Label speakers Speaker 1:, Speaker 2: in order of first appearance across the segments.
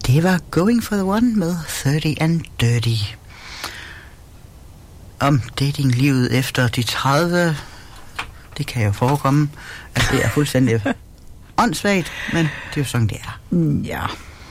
Speaker 1: Det var Going for the One med 30 and Dirty. Om datinglivet efter de 30, det kan jo forekomme, at det er fuldstændig åndssvagt, men det er jo sådan, det er.
Speaker 2: Ja.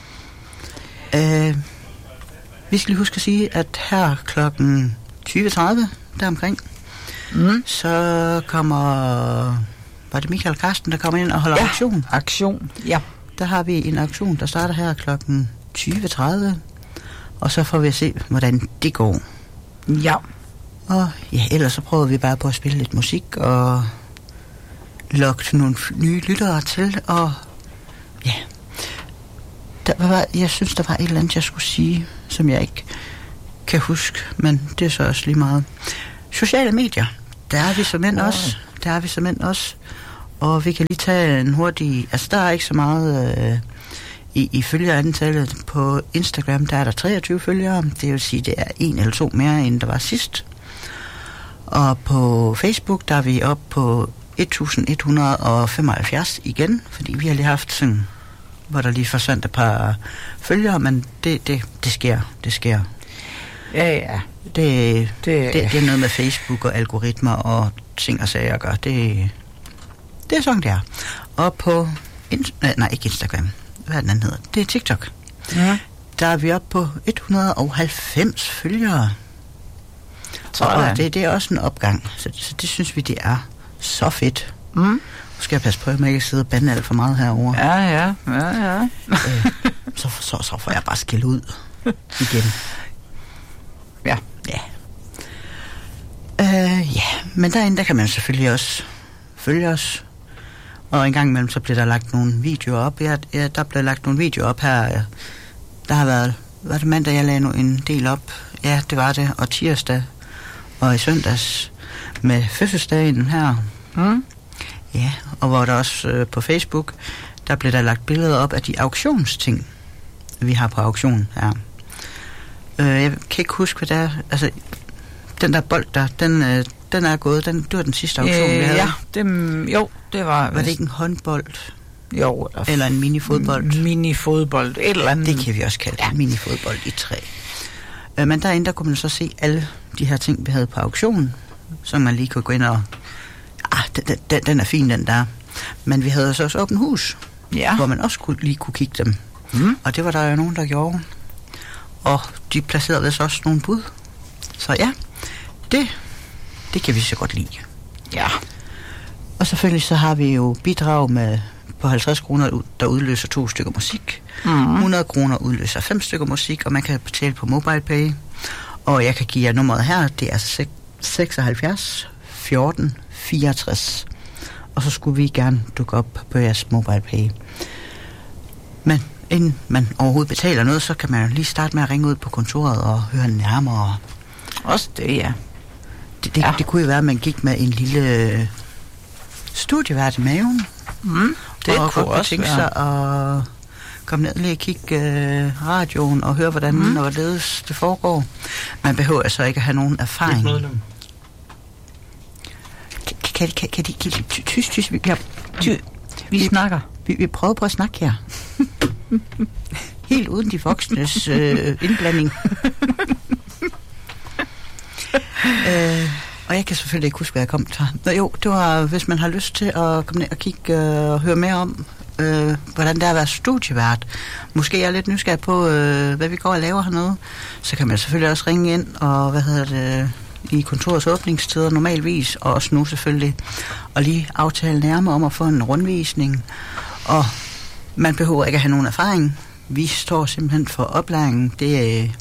Speaker 1: Vi skal lige huske at sige, at her klokken 20.30, deromkring, så kommer... Var det Michael Karsten, der kommer ind og holder aktion?
Speaker 2: Aktion, ja.
Speaker 1: Der har vi en aktion, der starter her klokken 20.30, og så får vi at se, hvordan det går.
Speaker 2: Ja.
Speaker 1: Og ja, ellers så prøver vi bare på at spille lidt musik og lokke nogle nye lyttere til, og ja. Jeg synes, der var et eller andet, jeg skulle sige, som jeg ikke kan huske, men det er så også lige meget. Sociale medier, der er vi såmænd også. Og vi kan lige tage en hurtig... Altså, der er ikke så meget i følgerantallet. På Instagram, der er der 23 følgere. Det vil sige, det er 1 eller 2 mere, end der var sidst. Og på Facebook, der er vi oppe på 1175 igen. Fordi vi har lige haft sådan... Hvor der lige forsvandt et par følgere, men det sker.
Speaker 2: Ja.
Speaker 1: Det er noget med Facebook og algoritmer og ting og sager at gøre. Det er sådan, det er. Og på... ikke Instagram. Hvad er den anden hedder? Det er TikTok.
Speaker 2: Ja.
Speaker 1: Der er vi oppe på 190 følgere. Og det er også en opgang. Så det synes vi, det er så fedt. Nu skal jeg passe på, at jeg ikke sidder og bande alt for meget herovre.
Speaker 2: Ja.
Speaker 1: Så får jeg bare skille ud igen.
Speaker 2: Ja.
Speaker 1: Men derinde, der kan man selvfølgelig også følge os. Og en gang imellem, så bliver der lagt nogle videoer op. Ja, der bliver lagt nogle videoer op her. Der har været... Var det mandag, jeg lagde en del op? Ja, det var det. Og tirsdag. Og i søndags med fødselsdagen her. Ja, og hvor der også på Facebook, der blev der lagt billeder op af de auktionsting, vi har på auktion her. Jeg kan ikke huske, hvad det er. Altså, den der bold der, den er gået. Det var den sidste auktion, vi havde.
Speaker 2: Ja, det var...
Speaker 1: Var det ikke en håndbold?
Speaker 2: Jo.
Speaker 1: Eller en minifodbold?
Speaker 2: Minifodbold, et eller andet.
Speaker 1: Det kan vi også kalde det. Minifodbold i træ. Men derinde, der kunne man så se alle de her ting, vi havde på auktionen, så man lige kunne gå ind og... den er fin, den der. Men vi havde så også åbent hus, hvor man også lige kunne kigge dem. Og det var der jo nogen, der gjorde. Og de placerede vist også nogle bud. Så ja, det kan vi så godt lide.
Speaker 2: Ja.
Speaker 1: Og selvfølgelig så har vi jo bidrag med på 50 kroner, der udløser 2 stykker musik. 100 kroner udløser 5 stykker musik, og man kan betale på MobilePay. Og jeg kan give jer nummeret her, det er 76 14 64. Og så skulle vi gerne dukke op på jeres MobilePay. Men inden man overhovedet betaler noget, så kan man jo lige starte med at ringe ud på kontoret og høre nærmere.
Speaker 2: Også det, ja.
Speaker 1: Det kunne jo være, at man gik med en lille studievært i maven.
Speaker 2: Det
Speaker 1: og
Speaker 2: kunne
Speaker 1: godt
Speaker 2: også
Speaker 1: tænke
Speaker 2: være.
Speaker 1: sig at komme ned lige og kigge radioen og høre, hvordan og hvorledes det foregår. Man behøver altså ikke at have nogen erfaring. Kan de tyst?
Speaker 2: Vi snakker.
Speaker 1: Vi prøver på at snakke her. Helt uden de voksnes indblanding. Og jeg kan selvfølgelig ikke huske, hvad jeg kom til. Nå jo, det var, hvis man har lyst til at komme ned og kigge og høre mere om, hvordan det er at være studievært. Måske er jeg lidt nysgerrig på, hvad vi går og laver hernede. Så kan man selvfølgelig også ringe ind og, i kontorets åbningstider normalvis, og også nu selvfølgelig, og lige aftale nærmere om at få en rundvisning. Og man behøver ikke at have nogen erfaring. Vi står simpelthen for oplæringen. Det er...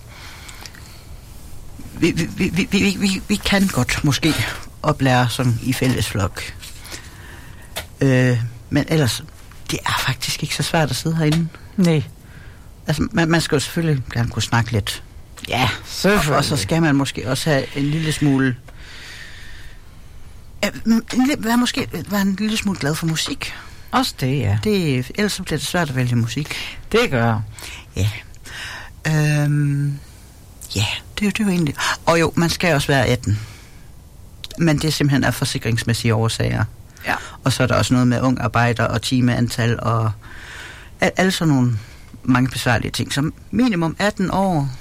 Speaker 1: Vi kan godt måske oplære sådan i fællesflok. Men ellers, det er faktisk ikke så svært at sidde herinde.
Speaker 2: Nej.
Speaker 1: Altså, man skal jo selvfølgelig gerne kunne snakke lidt.
Speaker 2: Ja, selvfølgelig.
Speaker 1: Og så skal man måske også have en lille smule... være en lille smule glad for musik.
Speaker 2: Også det, ja.
Speaker 1: Ellers så bliver det svært at vælge musik.
Speaker 2: Det gør.
Speaker 1: Ja. Ja, det er jo egentlig... Og jo, man skal også være 18. Men det er simpelthen af forsikringsmæssige årsager.
Speaker 2: Ja.
Speaker 1: Og så er der også noget med ung arbejder og timeantal og alle sådan nogle mange besværlige ting. Så minimum 18 år.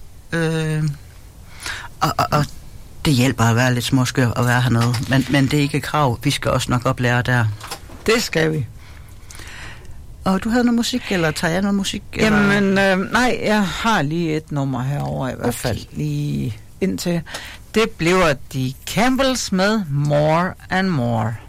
Speaker 1: Og det hjælper at være lidt småskør og være hernede. Men det er ikke et krav. Vi skal også nok oplære der.
Speaker 2: Det skal vi.
Speaker 1: Og du havde noget musik, eller tager jeg noget musik? Eller?
Speaker 2: Jamen, nej, jeg har lige et nummer herover i hvert fald. Lige indtil. Det bliver de Campbells med More and More.